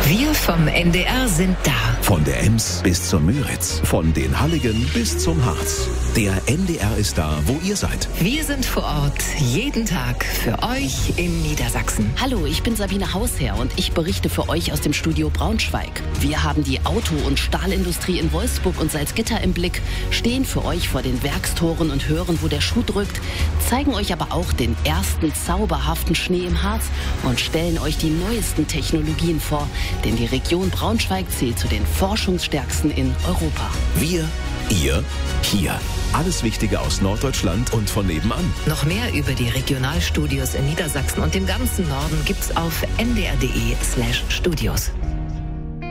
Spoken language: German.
Wir vom NDR sind da. Von der Ems bis zur Müritz, von den Halligen bis zum Harz. Der NDR ist da, wo ihr seid. Wir sind vor Ort, jeden Tag für euch in Niedersachsen. Hallo, ich bin Sabine Hausherr und ich berichte für euch aus dem Studio Braunschweig. Wir haben die Auto- und Stahlindustrie in Wolfsburg und Salzgitter im Blick, stehen für euch vor den Werkstoren und hören, wo der Schuh drückt, zeigen euch aber auch den ersten zauberhaften Schnee im Harz und stellen euch die neuesten Technologien vor, denn die Region Braunschweig zählt zu den forschungsstärksten in Europa. Wir, ihr, hier. Alles Wichtige aus Norddeutschland und von nebenan. Noch mehr über die Regionalstudios in Niedersachsen und dem ganzen Norden gibt's auf ndr.de/studios.